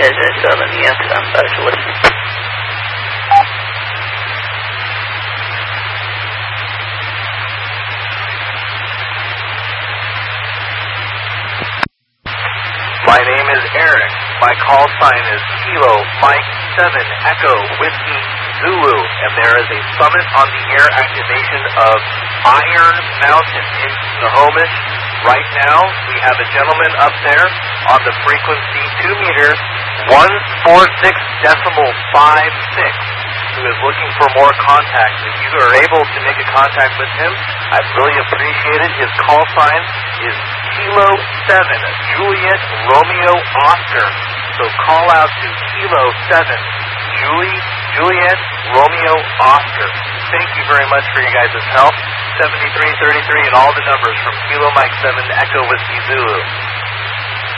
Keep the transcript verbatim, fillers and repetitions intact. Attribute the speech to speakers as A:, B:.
A: Desert Southern Yankee Specialist.
B: My name is Eric. My call sign is Kilo Mike seven Echo Whiskey Zulu, and there is a summit on the air activation of Iron Mountain in Snohomish. Right now, we have a gentleman up there on the frequency two meter, one forty-six decimal five six, who is looking for more contact. If you are able to make a contact with him, I'd really appreciate it. His call sign is Kilo seven, Juliet Romeo Oscar. So call out to Kilo seven, Julie, Juliet Romeo Oscar. Thank you very much for your guys' help. seventy-three thirty-three and all the numbers from Kilo Mike seven Echo Whiskey Zulu.